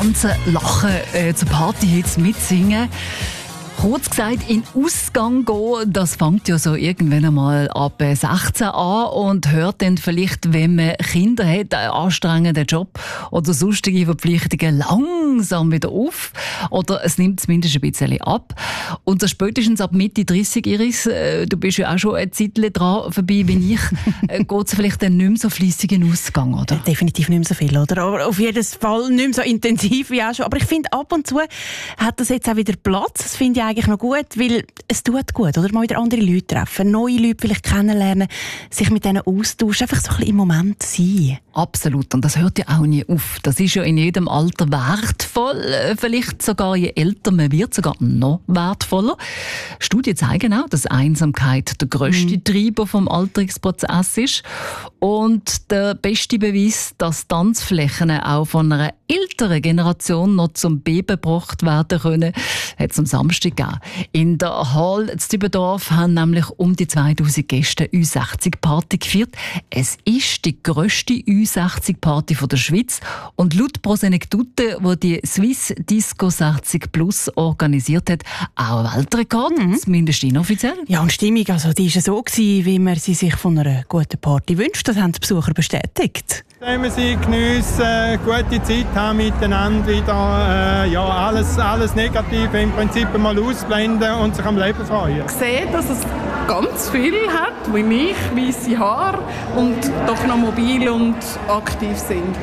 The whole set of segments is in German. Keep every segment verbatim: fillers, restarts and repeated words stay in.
tanzen, lachen, äh, zu Partyhits mitsingen. Kurz gesagt, in Ausgang gehen, das fängt ja so irgendwann einmal ab sechzehn an und hört dann vielleicht, wenn man Kinder hat, einen anstrengenden Job oder sonstige Verpflichtungen langsam wieder auf. Oder es nimmt zumindest ein bisschen ab. Und das spätestens ab Mitte dreißig, Iris, äh, du bist ja auch schon ein Zeitchen dran vorbei wie ich, äh, geht es vielleicht dann nicht mehr so fleissig in Ausgang, oder? Definitiv nicht mehr so viel, oder? Aber auf jeden Fall nicht mehr so intensiv wie auch schon. Aber ich finde, ab und zu hat das jetzt auch wieder Platz. Das finde ich eigentlich noch gut, weil es tut gut, oder? Mal wieder andere Leute treffen, neue Leute vielleicht kennenlernen, sich mit denen austauschen, einfach so ein bisschen im Moment sein. Absolut. Und das hört ja auch nie auf. Das ist ja in jedem Alter wertvoll. Vielleicht sogar je älter man wird, sogar noch wertvoller. Studien zeigen auch, dass Einsamkeit der grösste mhm. Treiber vom Alterungsprozess ist. Und der beste Beweis, dass Tanzflächen auch von einer älteren Generation noch zum Beben gebracht werden können, hat es am Samstag gegeben. In der Hall in Dübendorf haben nämlich um die zweitausend Gäste Ü sechzig Party gefeiert. Es ist die grösste Ü sechzig Party der Schweiz und laut Prosenektute, die die Swiss Disco sechzig Plus organisiert hat, auch ein Weltrekord, mhm. zumindest inoffiziell. Ja, und die Stimmung, also die war so gewesen, wie man sie sich von einer guten Party wünscht. Das haben die Besucher bestätigt. Wenn sie geniessen, gute Zeit haben miteinander, wieder äh, ja, alles, alles Negative im Prinzip mal ausblenden und sich am Leben freuen. Ich sehe, dass es ganz viel hat, wie ich, weisse Haare und doch noch mobil und aktiv sind.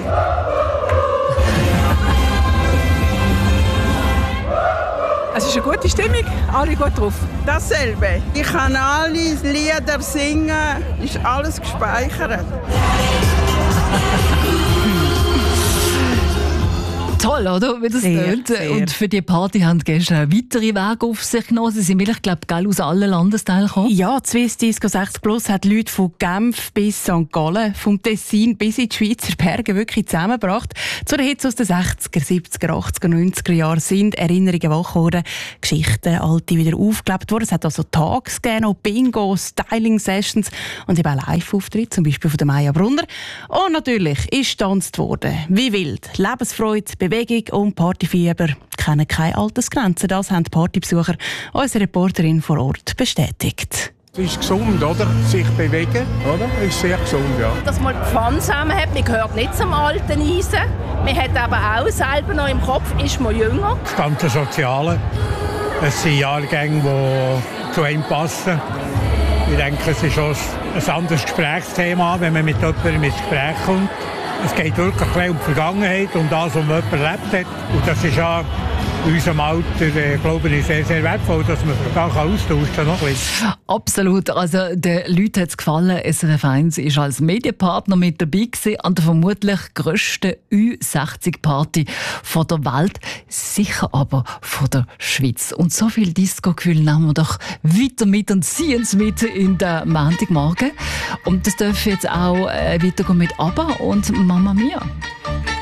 Es ist eine gute Stimmung, alle gut drauf. Dasselbe. Ich kann alle Lieder singen, ist alles gespeichert. Toll, oder? Wie das tönt. Und für die Party haben die Gäste einen weiteren Weg auf sich genommen. Sie sind, ich glaube, aus allen Landesteilen gekommen. Ja, die Swiss Disco sechzig Plus hat Leute von Genf bis Sankt Gallen, vom Tessin bis in die Schweizer Berge wirklich zusammengebracht. Zu den Hits aus den sechziger, siebziger, achtziger, neunziger Jahren sind Erinnerungen wach geworden, Geschichten, alte wieder aufgelebt worden. Es hat also Tags gegeben, Bingo, Styling-Sessions und eben auch Live-Auftritte, zum Beispiel von der Maja Brunner. Und natürlich ist getanzt worden. Wie wild. Lebensfreude, Bewegung und Partyfieber kennen keine Altersgrenzen. Das haben die Partybesucher unsere Reporterin vor Ort bestätigt. Es ist gesund, oder? Sich bewegen, oder? Es ist sehr gesund, ja. Dass man Fun zusammen hat, man gehört nicht zum alten Eisen. Man hat aber auch selber noch im Kopf, ist man jünger. Das ganze Soziale. Es sind Jahrgänge, die zu einem passen. Ich denke, es ist auch ein anderes Gesprächsthema, wenn man mit jemandem ins Gespräch kommt. Es geht wirklich um die Vergangenheit und das, was man erlebt hat. Und das ist ja in unserem Alter, äh, glaube ich, sehr, sehr wertvoll, dass man sich da austauschen kann. Noch ein bisschen. Absolut. Also, den Leuten hat es gefallen. S R F eins war als Medienpartner mit dabei gewesen, an der vermutlich grössten Ü sechzig Party von der Welt. Sicher aber von der Schweiz. Und so viel Disco-Gefühl nehmen wir doch weiter mit und ziehen es mit in den Montagmorgen. Und das darf jetzt auch äh, weitergehen mit ABBA und Mamma Mia.